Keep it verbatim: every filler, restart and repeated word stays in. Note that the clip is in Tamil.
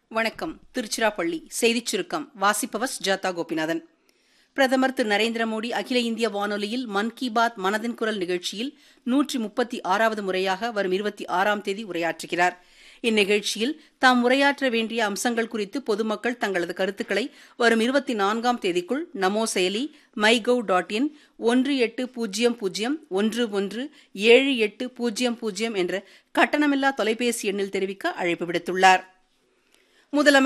வணக்கம். திருச்சிராப்பள்ளி செய்திச் சுருக்கம் வாசிப்பவர் ஜாதா கோபிநாதன். பிரதமர் திரு நரேந்திர மோடி அகில இந்திய வானொலியில் மன் கி பாத் மனதின் குரல் நிகழ்ச்சியில் நூற்றி முப்பத்தி ஆறாவது முறையாக வரும் இருபத்தி ஆறாம் தேதி உரையாற்றுகிறார். இந்நிகழ்ச்சியில் தாம் உரையாற்ற வேண்டிய அம்சங்கள் குறித்து பொதுமக்கள் தங்களது கருத்துக்களை வரும் இருபத்தி நான்காம் தேதிக்குள் நமோ செயலி, மை கவ் டாட் இன், ஒன்று எட்டு பூஜ்ஜியம் பூஜ்ஜியம் ஒன்று ஒன்று ஏழு எட்டு பூஜ்ஜியம் பூஜ்ஜியம் என்ற கட்டணமில்லா தொலைபேசி எண்ணில் தெரிவிக்க அழைப்பு விடுத்துள்ளார். முதலமைச்சர்